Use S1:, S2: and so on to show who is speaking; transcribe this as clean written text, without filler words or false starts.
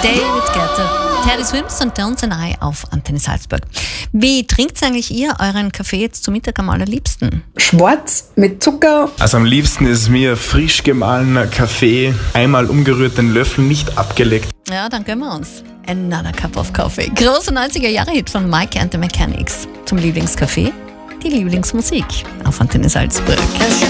S1: David Guetta, Teddy Swims und Don't and I auf Antenne Salzburg. Wie trinkt eigentlich ihr euren Kaffee jetzt zum Mittag am allerliebsten?
S2: Schwarz mit Zucker.
S3: Also am liebsten ist mir frisch gemahlener Kaffee, einmal umgerührt, den Löffel nicht abgeleckt.
S1: Ja, dann gönnen wir uns Another Cup of Coffee. Großer 90er-Jahre-Hit von Mike and the Mechanics. Zum Lieblingskaffee, die Lieblingsmusik auf Antenne Salzburg.